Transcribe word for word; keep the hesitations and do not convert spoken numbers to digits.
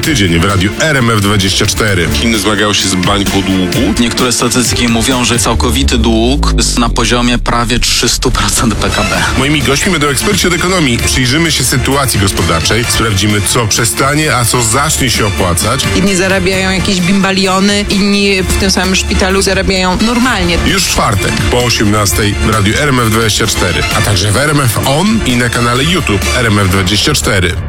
tydzień w radiu R M F dwadzieścia cztery. Chiny zmagają się z bańką długu. Niektóre statystyki mówią, że całkowity dług jest na poziomie prawie trzysta procent P K B. Moimi gośćmi będą eksperci od ekonomii. Przyjrzymy się sytuacji gospodarczej, sprawdzimy, co przestanie, a co zacznie się opłacać. Jedni zarabiają jakieś bimbaliony, inni w tym samym szpitalu zarabiają normalnie. Już w czwartek po osiemnastej w radiu R M F dwadzieścia cztery, a także w R M F On i na kanale YouTube R M F dwadzieścia cztery.